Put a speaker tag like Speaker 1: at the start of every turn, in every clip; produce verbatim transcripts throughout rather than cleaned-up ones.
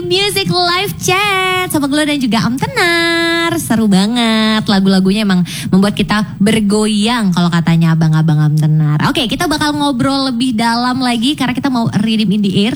Speaker 1: Music Live Chat sama Glo dan juga Am Tenar. Seru banget, lagu-lagunya emang membuat kita bergoyang kalau katanya abang-abang Am Tenar. Oke, kita bakal ngobrol lebih dalam lagi karena kita mau Rhythm in the Air.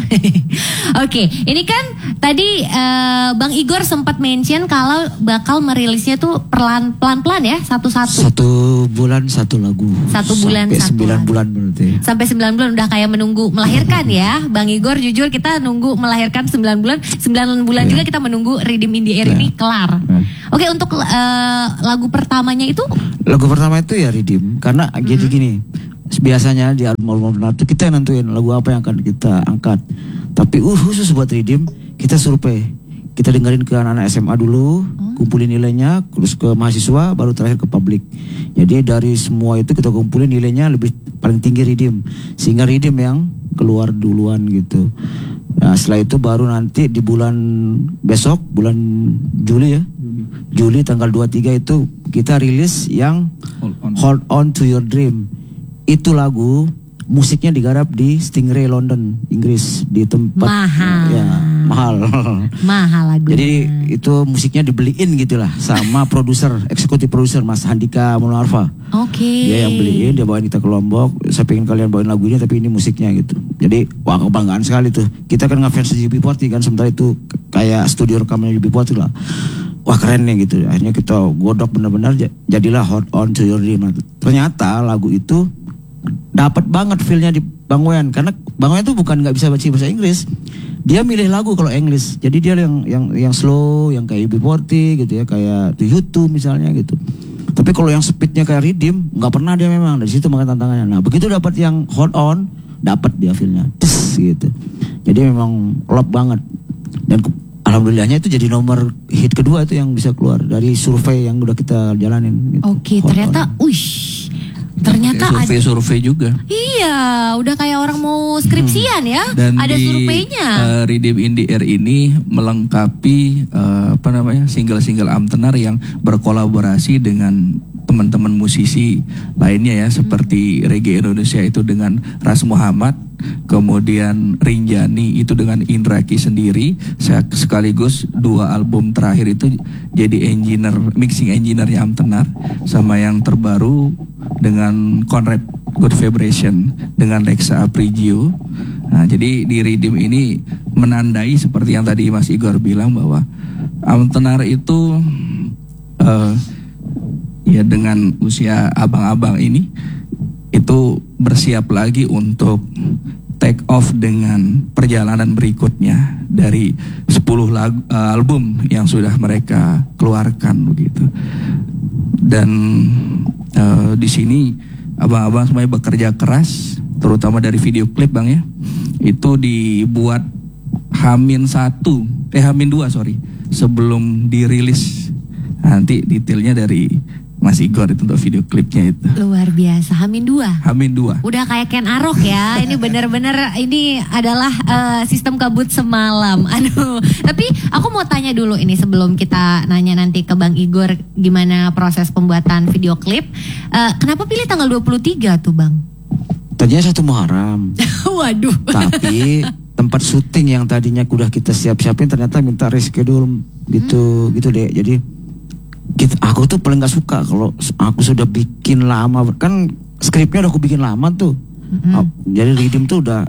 Speaker 1: Oke, ini kan tadi uh, Bang Igor sempat mention kalau bakal merilisnya tuh perlahan pelan-pelan ya, satu-satu.
Speaker 2: Satu bulan satu lagu.
Speaker 1: Satu bulan
Speaker 2: sampai
Speaker 1: satu
Speaker 2: sembilan
Speaker 1: lagu.
Speaker 2: bulan berarti.
Speaker 1: Sampai sembilan bulan udah kayak menunggu melahirkan ya. Bang Igor jujur kita nunggu melahirkan sembilan bulan. sembilan bulan yeah. juga kita menunggu Rhythm in the Air yeah. ini kelar. Yeah. Oke, untuk uh, lagu pertamanya itu?
Speaker 2: Lagu pertama itu ya Rhythm. Karena mm-hmm. jadi gini, biasanya di album-album itu kita yang nentuin lagu apa yang akan kita angkat. Tapi uh, khusus buat Rhythm, kita survei. Kita dengerin ke anak-anak S M A dulu, hmm. kumpulin nilainya, terus ke mahasiswa, baru terakhir ke publik. Jadi dari semua itu kita kumpulin nilainya lebih paling tinggi Rhythm. Sehingga Rhythm yang keluar duluan gitu. Nah setelah itu baru nanti di bulan besok, bulan Juli ya. Juli, Juli tanggal dua puluh tiga itu kita rilis yang Hold On, Hold On to Your Dream. Itu lagu musiknya digarap di Stingray London, Inggris, di tempat
Speaker 1: mahal.
Speaker 2: Ya, mahal.
Speaker 1: Mahal lagunya.
Speaker 2: Jadi itu musiknya dibeliin gitulah sama produser, eksekutif produser Mas Handika Munarfa.
Speaker 1: Oke. Okay.
Speaker 2: Dia yang beliin, dia bawain kita ke Lombok. Saya pengen kalian bawain lagu ini tapi ini musiknya gitu. Jadi wah kebanggaan sekali tuh. Kita kan ngefans U B empat puluh kan, sementara itu kayak studio rekamannya U B empat puluh lah. Wah keren nih gitu. Akhirnya kita godok benar-benar jadilah Hold On to Your Dream. Ternyata lagu itu dapat banget feel-nya di Bang Wen, karena Bang Wen tuh bukan nggak bisa baca bahasa Inggris, dia milih lagu kalau English, jadi dia yang yang yang slow, yang kayak U B empat puluh gitu ya, kayak The U two misalnya gitu. Tapi kalau yang speednya kayak Rhythm nggak pernah dia, memang dari situ makanya tantangannya. Nah begitu dapat yang Hold On, dapat dia feel-nya, Tis, gitu. Jadi memang klop banget dan alhamdulillahnya itu jadi nomor hit kedua itu yang bisa keluar dari survei yang udah kita jalanin. Gitu.
Speaker 1: Oke, ternyata, uish. Ternyata
Speaker 3: survei-survei juga.
Speaker 1: Iya, udah kayak orang mau skripsian ya.
Speaker 3: Dan
Speaker 1: ada
Speaker 3: di,
Speaker 1: surveinya.
Speaker 3: Uh, Rhythm in the Air ini melengkapi uh, apa namanya single-single Am Tenar yang berkolaborasi dengan teman-teman musisi lainnya ya, hmm. seperti Reggae Indonesia itu dengan Ras Muhammad, kemudian Rinjani itu dengan Indra Ki sendiri, sekaligus dua album terakhir itu jadi engineer, mixing engineer-nya Am Tenar, sama yang terbaru dengan Conrad Good Vibration dengan Lexa Aprigio. Nah, jadi di Rhythm ini menandai seperti yang tadi Mas Igor bilang bahwa Am Tenar itu uh, ya dengan usia abang-abang ini itu bersiap lagi untuk take off dengan perjalanan berikutnya dari sepuluh lagu, uh, album yang sudah mereka keluarkan begitu. Dan uh, di sini abang-abang semuanya bekerja keras, terutama dari video klip Bang ya. Itu dibuat Hamin satu, eh Hamin dua sorry, sebelum dirilis. Nanti detailnya dari Mas Igor itu untuk video klipnya itu.
Speaker 1: Luar biasa, Hamin dua.
Speaker 3: Hamin dua.
Speaker 1: Udah kayak Ken Arok ya. Ini benar-benar ini adalah uh, sistem kabut semalam. Aduh. Tapi aku mau tanya dulu ini sebelum kita nanya nanti ke Bang Igor gimana proses pembuatan video klip. Uh, kenapa pilih tanggal dua puluh tiga tuh Bang?
Speaker 2: Tadinya satu Muharram.
Speaker 1: Waduh.
Speaker 2: Tapi tempat syuting yang tadinya udah kita siap-siapin ternyata minta reschedule gitu, hmm. gitu deh. Jadi Gitu, aku tuh paling gak suka kalau aku sudah bikin lama, kan skripnya udah aku bikin lama tuh. Mm-hmm. Jadi Rhythm tuh udah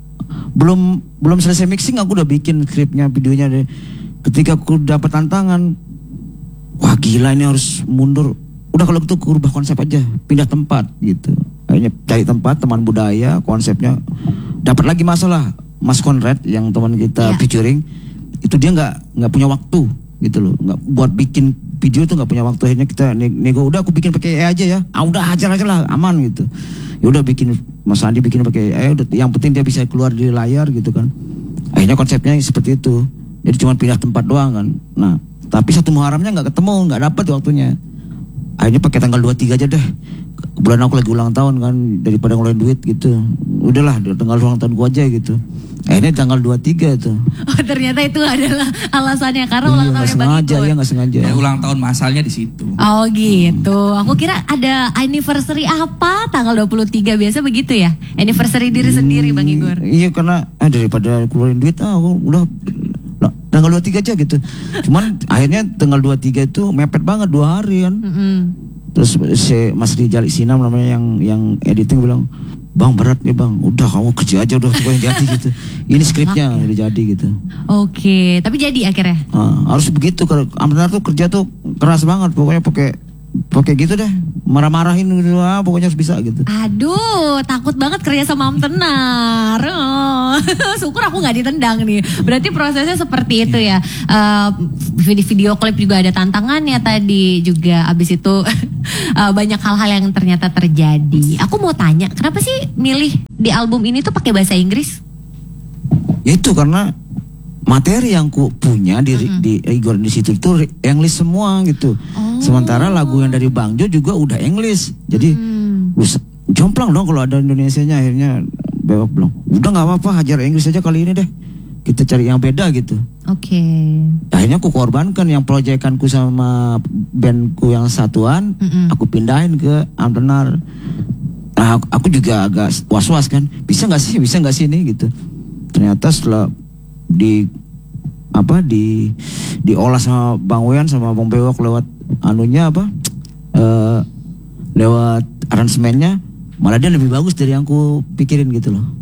Speaker 2: belum belum selesai mixing aku udah bikin skripnya, videonya deh. Ketika aku dapat tantangan, wah gila ini harus mundur. Udah kalau gitu aku rubah konsep aja, pindah tempat gitu. Akhirnya cari tempat, teman budaya, konsepnya dapat lagi masalah. Mas Conrad yang teman kita yeah. featuring itu dia nggak nggak punya waktu gitu loh, nggak buat bikin video tuh nggak punya waktu. Akhirnya kita nego, udah aku bikin pakai A I aja ya, ah udah hajar aja lah, aman gitu. Ya udah bikin, Mas Andi bikin pakai A I, udah, yang penting dia bisa keluar di layar gitu kan. Akhirnya konsepnya seperti itu, jadi cuma pindah tempat doang kan. Nah tapi satu Muharramnya nggak ketemu, nggak dapat waktunya. Akhirnya pakai tanggal dua puluh tiga aja deh. Kebetulan aku lagi ulang tahun kan, daripada ngeluarin duit gitu, udahlah tanggal ulang tahun gua aja gitu. Akhirnya tanggal dua puluh tiga tuh.
Speaker 1: Oh ternyata itu adalah alasannya karena iya, ulang tahunnya Bang Igor.
Speaker 2: Iya nggak sengaja.
Speaker 3: Ya, ulang tahun masalnya di situ.
Speaker 1: Oh gitu. Aku kira ada anniversary apa tanggal dua puluh tiga, biasa begitu ya? Anniversary diri hmm, sendiri Bang Igor.
Speaker 2: Iya karena ah, daripada keluarin duit ah aku udah tanggal dua puluh tiga aja gitu. Cuman akhirnya tanggal dua puluh tiga itu mepet banget dua hari kan.
Speaker 1: Mm-mm.
Speaker 2: Terus si Mas Rijal Sinam namanya yang yang editing bilang, "Bang berat nih bang, udah kamu kerja aja udah pokoknya jadi gitu. Ini skripnya udah jadi gitu."
Speaker 1: Oke, tapi jadi akhirnya.
Speaker 2: Ah, harus begitu kalau Amtenar tuh kerja tuh keras banget pokoknya pakai pakai gitu deh, marah-marahin gitu ah, pokoknya harus bisa gitu.
Speaker 1: Aduh, takut banget kerja sama Amtenar. Oh, syukur aku nggak ditendang nih. Berarti prosesnya seperti itu ya. Uh, video, video klip juga ada tantangannya tadi juga. Abis itu uh, banyak hal-hal yang ternyata terjadi. Aku mau tanya, kenapa sih milih di album ini tuh pakai bahasa Inggris?
Speaker 2: Ya itu karena materi yang ku punya di mm-hmm. di Igor di situ itu English semua gitu.
Speaker 1: Oh.
Speaker 2: Sementara lagu yang dari Bang Jo juga udah English. Jadi
Speaker 1: mm.
Speaker 2: us, jomplang dong kalau ada Indonesianya, akhirnya bewok belum. Udah nggak apa-apa, hajar Inggris aja kali ini deh. Kita cari yang beda gitu.
Speaker 1: Oke. Okay.
Speaker 2: Akhirnya aku korbankan yang proyekanku sama bandku yang satuan, mm-hmm. aku pindahin ke Amtenar. Nah, aku juga agak was-was kan. Bisa nggak sih? Bisa nggak sih ini gitu. Ternyata setelah di apa di diolah sama Bang Wean sama Bang Bewok lewat anunya apa uh, lewat aransemennya, malah dia lebih bagus dari yang aku pikirin gitu loh.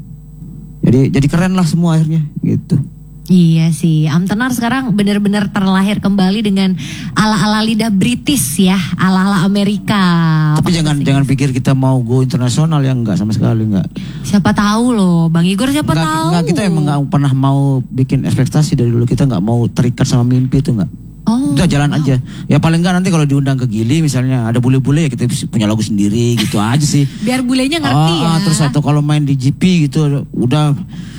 Speaker 2: Jadi jadi keren lah semua akhirnya gitu.
Speaker 1: Iya sih, Amtenar sekarang benar-benar terlahir kembali dengan ala-ala lidah British ya, ala-ala Amerika.
Speaker 2: Tapi jangan sih? jangan pikir kita mau go internasional ya, enggak sama sekali enggak.
Speaker 1: Siapa tahu loh, Bang Igor siapa
Speaker 2: enggak,
Speaker 1: tahu.
Speaker 2: Enggak, kita emang enggak pernah mau bikin ekspektasi dari dulu, kita enggak mau terikat sama mimpi itu enggak.
Speaker 1: Oh,
Speaker 2: udah jalan
Speaker 1: wow.
Speaker 2: aja. Ya paling enggak nanti kalau diundang ke Gili misalnya ada bule-bule ya kita punya lagu sendiri gitu aja sih.
Speaker 1: Biar bulenya ngerti
Speaker 2: oh,
Speaker 1: ya.
Speaker 2: Terus atau kalau main di G P gitu udah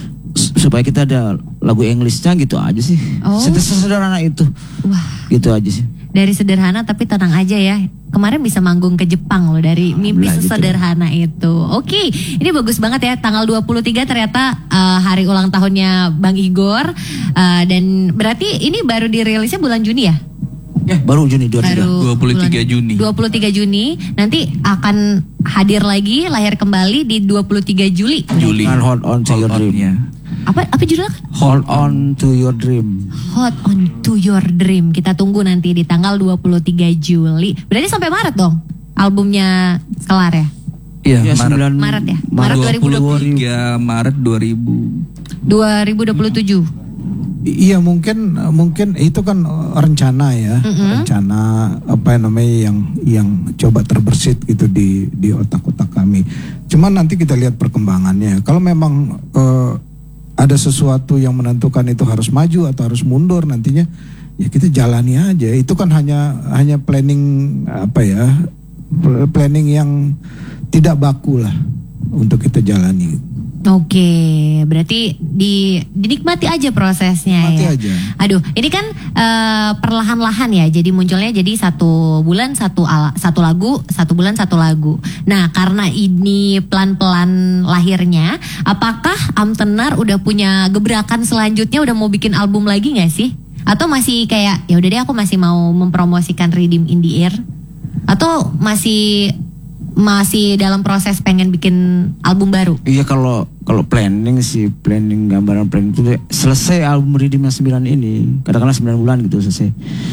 Speaker 2: supaya kita ada lagu Englishnya gitu aja sih.
Speaker 1: Oh.
Speaker 2: Sederhana itu.
Speaker 1: Wah.
Speaker 2: Gitu aja sih.
Speaker 1: Dari sederhana tapi tenang aja ya. Kemarin bisa manggung ke Jepang loh dari mimpi sesederhana gitu. Oke, ini bagus banget ya. Tanggal dua puluh tiga ternyata uh, hari ulang tahunnya Bang Igor. Uh, dan berarti ini baru dirilisnya bulan Juni ya?
Speaker 2: Ya, baru Juni dua puluh tiga.
Speaker 3: dua puluh tiga Juni.
Speaker 1: dua puluh tiga Juni. Nanti akan hadir lagi lahir kembali di dua puluh tiga Juli.
Speaker 3: Juli.
Speaker 2: Hold on to your dream.
Speaker 1: Apa apa judulnya?
Speaker 2: Hold on to your dream.
Speaker 1: Hold on to your dream. Kita tunggu nanti di tanggal dua puluh tiga Juli. Berarti sampai Maret dong albumnya kelar ya?
Speaker 3: Iya,
Speaker 2: ya,
Speaker 3: Maret.
Speaker 1: Maret ya? Maret dua ribu dua puluh
Speaker 3: tiga Maret dua ribu
Speaker 1: dua ribu dua puluh tujuh.
Speaker 4: Iya mungkin mungkin itu kan rencana ya, mm-hmm. rencana apa namanya yang yang coba terbersit gitu di di otak-otak kami. Cuman nanti kita lihat perkembangannya. Kalau memang uh, ada sesuatu yang menentukan itu harus maju atau harus mundur nantinya, ya kita jalani aja. Itu kan hanya hanya planning apa ya, planning yang tidak baku lah untuk kita jalani.
Speaker 1: Oke, berarti di, dinikmati aja prosesnya.
Speaker 4: Nikmati
Speaker 1: ya.
Speaker 4: aja.
Speaker 1: Aduh, ini kan uh, perlahan-lahan ya. Jadi munculnya jadi satu bulan satu ala, satu lagu, satu bulan satu lagu. Nah, karena ini pelan-pelan lahirnya, apakah Amtenar udah punya gebrakan selanjutnya? Udah mau bikin album lagi nggak sih? Atau masih kayak ya udah deh aku masih mau mempromosikan Redeem in the Air? Atau masih masih dalam proses pengen bikin album baru? Iya,
Speaker 2: kalau kalau planning sih, planning gambaran planning itu selesai album Redeem yang sembilan ini, katakanlah sembilan bulan gitu selesai.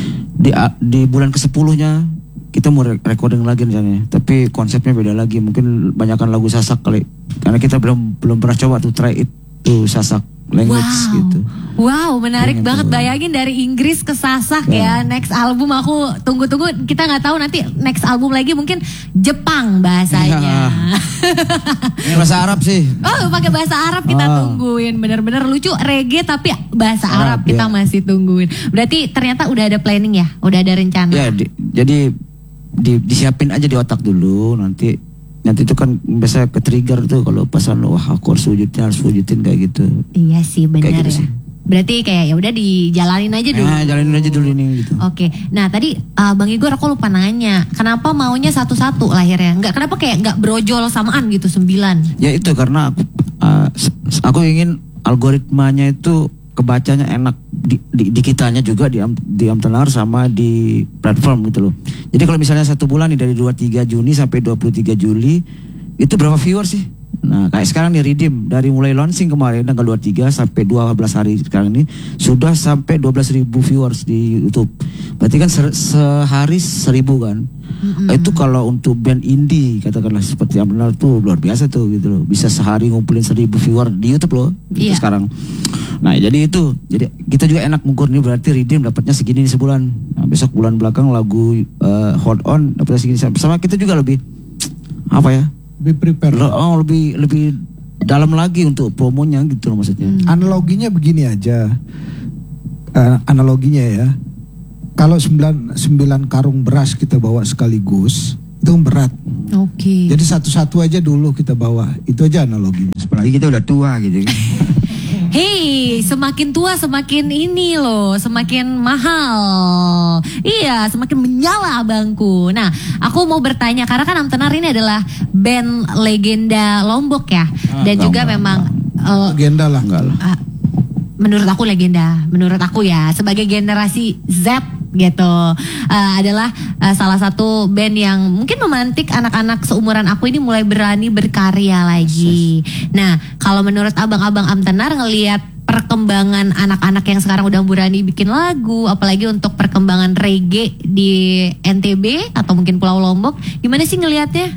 Speaker 2: Di di bulan kesepuluhnya kita mau recording lagi misalnya, tapi konsepnya beda lagi, mungkin banyakkan lagu Sasak kali, karena kita belum belum pernah coba tuh try it tuh Sasak language
Speaker 1: wow.
Speaker 2: gitu.
Speaker 1: Wow, menarik
Speaker 2: Pengen
Speaker 1: banget.
Speaker 2: tuh.
Speaker 1: Bayangin dari Inggris ke Sasak ya.
Speaker 2: Ya.
Speaker 1: Next album aku tunggu-tunggu. Kita nggak tahu nanti next album lagi mungkin Jepang bahasanya.
Speaker 2: Ya. Ini bahasa Arab sih.
Speaker 1: Oh, pakai bahasa Arab kita
Speaker 2: Oh.
Speaker 1: tungguin. Bener-bener lucu, reggae tapi bahasa Arab,
Speaker 2: Arab,
Speaker 1: kita
Speaker 2: ya.
Speaker 1: masih tungguin. Berarti ternyata udah ada planning ya, udah ada rencana.
Speaker 2: Ya, di, jadi di, disiapin aja di otak dulu, nanti nanti itu kan biasa ke trigger tuh kalau pasan wah aku harus wujudin harus wujudin kayak gitu.
Speaker 1: Iya sih, benar
Speaker 2: Kayak gitu
Speaker 1: ya.
Speaker 2: sih.
Speaker 1: Berarti kayak ya udah dijalanin aja dulu.
Speaker 2: Nah, jalanin aja dulu ini gitu.
Speaker 1: Oke, nah tadi uh, Bang Igor aku lupa nanya, kenapa maunya satu-satu lahirnya? Enggak, kenapa kayak nggak brojol samaan gitu sembilan?
Speaker 2: Ya itu karena aku uh, aku ingin algoritmanya itu kebacanya enak di, di, di kitanya juga di, di Amtenar sama di platform gitu loh. Jadi kalau misalnya satu bulan nih dari dua puluh tiga Juni sampai dua puluh tiga Juli itu berapa viewers sih? Nah kayak sekarang nih Redeem dari mulai launching kemarin tanggal dua puluh tiga sampai dua belas hari sekarang ini sudah sampai dua belas ribu viewers di YouTube. Berarti kan se sehari seribu kan. Mm-hmm. Itu kalau untuk band indie katakanlah seperti yang benar tuh luar biasa tuh gitu loh. Bisa sehari ngumpulin seribu viewer di YouTube loh. Gitu
Speaker 1: Yeah.
Speaker 2: sekarang. Nah jadi itu, jadi kita juga enak mengukur nih berarti Redeem dapatnya segini di sebulan. Nah, besok bulan belakang lagu uh, Hold On dapatnya segini. Sama kita juga lebih apa ya?
Speaker 4: Lebih prepare.
Speaker 2: Oh, lebih lebih dalam lagi untuk promonya gitu loh maksudnya.
Speaker 4: Hmm. Analoginya begini aja. Uh, analoginya ya. Kalau sembilan, sembilan karung beras kita bawa sekaligus, itu berat.
Speaker 1: Oke. Okay.
Speaker 4: Jadi satu-satu aja dulu kita bawa. Itu aja analoginya.
Speaker 2: Apalagi kita udah tua gitu.
Speaker 1: Hei, semakin tua semakin ini loh, semakin mahal. Iya, semakin menyala abangku. Nah, aku mau bertanya karena kan Amtenar ini adalah band legenda Lombok ya,
Speaker 2: ah,
Speaker 1: dan
Speaker 2: enggak,
Speaker 1: juga
Speaker 2: enggak,
Speaker 1: memang
Speaker 2: enggak.
Speaker 1: Uh,
Speaker 4: Legenda lah.
Speaker 2: Enggak lah.
Speaker 1: Uh, menurut aku legenda, menurut aku ya sebagai generasi Z gitu uh, adalah uh, salah satu band yang mungkin memantik anak-anak seumuran aku ini mulai berani berkarya lagi. Nah, kalau menurut abang-abang Amtenar ngelihat perkembangan anak-anak yang sekarang udah berani bikin lagu, apalagi untuk perkembangan reggae di N T B atau mungkin Pulau Lombok, gimana sih ngelihatnya?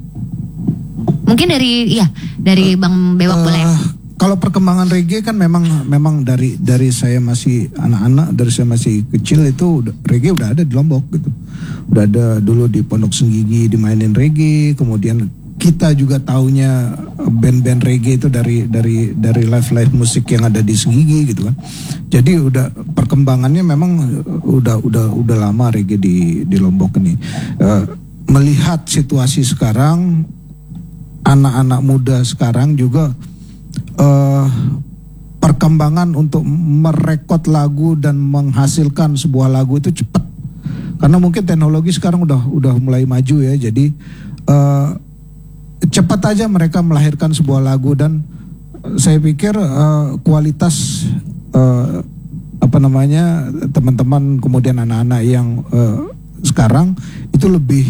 Speaker 1: Mungkin dari iya dari Bang Bewak
Speaker 4: Uh,
Speaker 1: boleh.
Speaker 4: Kalau perkembangan reggae kan memang memang dari dari saya masih anak-anak, dari saya masih kecil itu udah, reggae udah ada di Lombok gitu. Udah ada dulu di Pondok Senggigi dimainin reggae, kemudian kita juga taunya band-band reggae itu dari dari dari live-live musik yang ada di Senggigi gitu kan. Jadi udah perkembangannya memang udah udah udah lama reggae di di Lombok ini. Uh, melihat situasi sekarang, anak-anak muda sekarang juga Uh, perkembangan untuk merekod lagu dan menghasilkan sebuah lagu itu cepat karena mungkin teknologi sekarang udah udah mulai maju ya, jadi uh, cepat aja mereka melahirkan sebuah lagu dan saya pikir uh, kualitas uh, apa namanya teman-teman kemudian anak-anak yang uh, sekarang itu lebih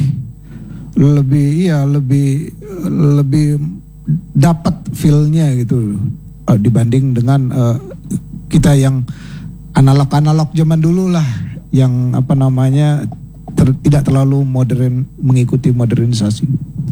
Speaker 4: lebih iya lebih lebih dapat feel-nya gitu uh, dibanding dengan uh, kita yang analog-analog zaman dulu lah yang apa namanya ter, tidak terlalu modern, mengikuti modernisasi.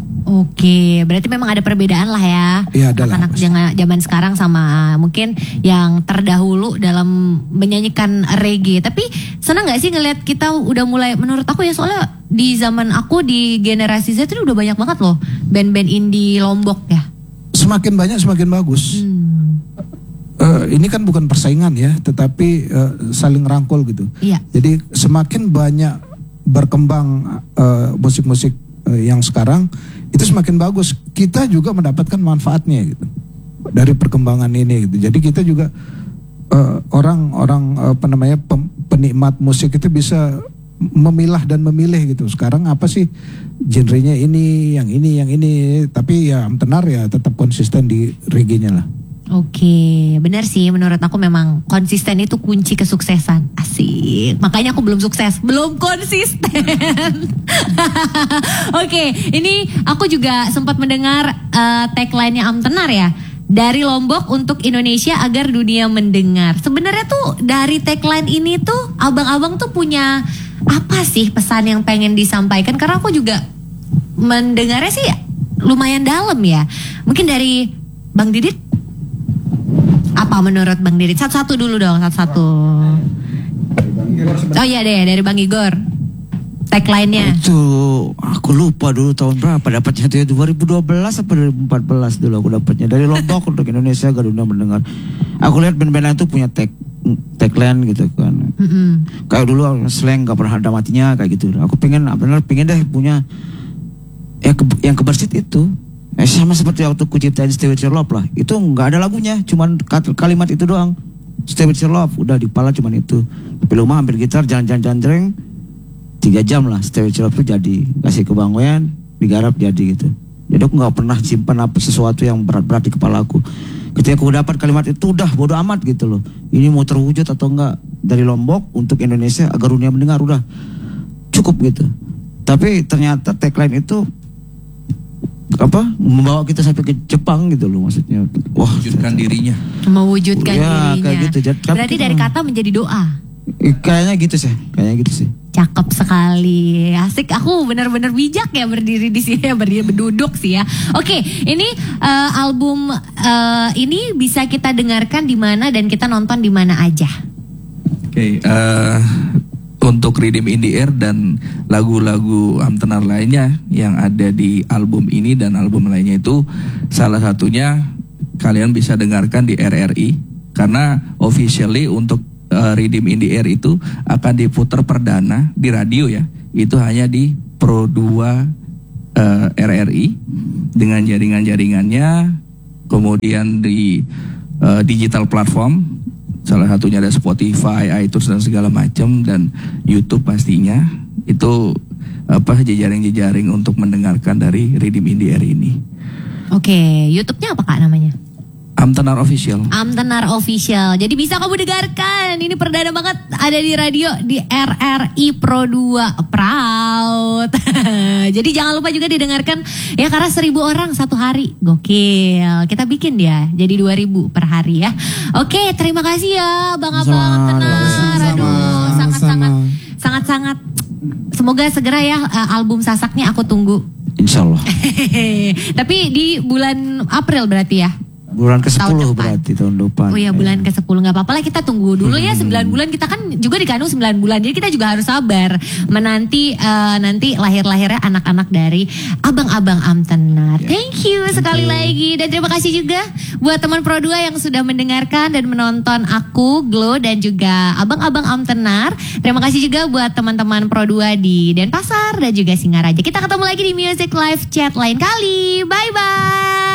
Speaker 1: Oke, berarti memang ada perbedaan lah ya.
Speaker 4: Iya, ada lah,
Speaker 1: anak-anak
Speaker 4: pasti.
Speaker 1: zaman sekarang sama mungkin yang terdahulu dalam menyanyikan reggae. Tapi senang nggak sih ngelihat kita udah mulai, menurut aku ya soalnya di zaman aku di generasi Z itu udah banyak banget loh band-band indie Lombok ya.
Speaker 4: Semakin banyak semakin bagus.
Speaker 1: Hmm.
Speaker 4: Uh, ini kan bukan persaingan ya, tetapi uh, saling rangkul gitu.
Speaker 1: Iya.
Speaker 4: Jadi semakin banyak berkembang uh, musik-musik uh, yang sekarang itu semakin bagus. Kita juga mendapatkan manfaatnya gitu dari perkembangan ini gitu. Jadi kita juga uh, orang-orang uh, apa namanya pem, penikmat musik itu bisa memilah dan memilih gitu. Sekarang apa sih genrenya ini, yang ini, yang ini. Tapi ya Amtenar ya tetap konsisten di reggae-nya lah.
Speaker 1: Oke, benar sih menurut aku memang konsisten itu kunci kesuksesan. Asik. Makanya aku belum sukses, belum konsisten. Oke, ini aku juga sempat mendengar uh, tagline-nya Amtenar ya. Dari Lombok untuk Indonesia agar dunia mendengar. Sebenarnya tuh dari tagline ini tuh abang-abang tuh punya apa sih pesan yang pengen disampaikan? Karena aku juga mendengarnya sih lumayan dalam ya. Mungkin dari Bang Didit, apa menurut Bang Didit? Satu-satu dulu dong, satu-satu. Oh iya deh, dari Bang Igor. Tagline-nya.
Speaker 2: Itu aku lupa dulu tahun berapa dapatnya itu ya, dua ribu dua belas apa dua ribu empat belas dulu aku dapatnya dari Lombok untuk Indonesia agar dunia mendengar. Aku lihat band-band itu punya tag tagline gitu kan.
Speaker 1: Mm-hmm.
Speaker 2: Kayak dulu slang gak pernah ada matinya kayak gitu. Aku pengen benar pengen deh punya ya ke, yang kebersit itu. Eh, sama seperti waktu ku ciptain Stay With Your Love lah. Itu nggak ada lagunya, cuman kalimat itu doang. Stay With Your Love udah di kepala cuman itu. Tapi rumah ambil gitar jalan-jalan jandreng tiga jam lah Stay With Your Love itu jadi. Kasih ke Bang Wen, digarap jadi gitu. Jadi aku nggak pernah simpan apa sesuatu yang berat-berat di kepala aku. Ketika aku dapat kalimat itu udah bodo amat gitu loh. Ini mau terwujud atau enggak dari Lombok untuk Indonesia agar dunia mendengar udah cukup gitu. Tapi ternyata tagline itu apa membawa kita sampai ke Jepang gitu loh maksudnya. Wah,
Speaker 3: Wujudkan dirinya.
Speaker 1: Mewujudkan
Speaker 2: Ya,
Speaker 1: dirinya.
Speaker 2: kayak gitu. Jadi, kan
Speaker 1: Berarti
Speaker 2: kita-
Speaker 1: dari kata menjadi doa.
Speaker 2: eh, kayaknya gitu sih, kayaknya gitu sih.
Speaker 1: Cakep sekali, asik. Aku benar-benar bijak ya berdiri di sini, ya berdiri berduduk sih ya. Oke, ini eh, album eh, ini bisa kita dengarkan di mana dan kita nonton di mana aja.
Speaker 3: Oke, eh, untuk Rhythm in the Air dan lagu-lagu Amtenar lainnya yang ada di album ini dan album lainnya itu salah satunya kalian bisa dengarkan di R R I karena officially untuk uh, Rhythm in the Air itu akan diputar perdana di radio ya. Itu hanya di Pro dua uh, R R I dengan jaringan-jaringannya, kemudian di uh, digital platform. Salah satunya ada Spotify, iTunes dan segala macam dan YouTube pastinya. Itu apa jejaring-jejaring untuk mendengarkan dari Rhythm in the Air ini.
Speaker 1: Oke, YouTube-nya apa Kak namanya?
Speaker 3: Amtenar Official.
Speaker 1: Amtenar Official. Jadi bisa kamu dengarkan. Ini perdana banget ada di radio di R R I Pro dua. Proud. Jadi jangan lupa juga didengarkan ya karena seribu orang satu hari. Gokil. Kita bikin dia jadi dua ribu per hari ya. Oke, terima kasih ya Bang-abang Amtenar. Aduh, sangat-sangat sangat-sangat semoga segera ya uh, album Sasaknya aku tunggu.
Speaker 2: Insya Allah.
Speaker 1: Tapi di bulan April berarti ya.
Speaker 2: Bulan ke sepuluh
Speaker 1: Tahun depan.
Speaker 2: berarti tahun depan.
Speaker 1: Oh ya bulan ke sepuluh nggak apa-apa lah kita tunggu dulu ya sembilan bulan kita kan juga dikandung sembilan bulan jadi kita juga harus sabar menanti uh, nanti lahir-lahirnya anak-anak dari abang-abang Amtenar. Thank you sekali lagi dan terima kasih juga buat teman Pro dua yang sudah mendengarkan dan menonton aku Glow dan juga abang-abang Amtenar. Terima kasih juga buat teman-teman Pro dua di Denpasar dan juga Singaraja. Kita ketemu lagi di Music Live Chat lain kali. Bye bye.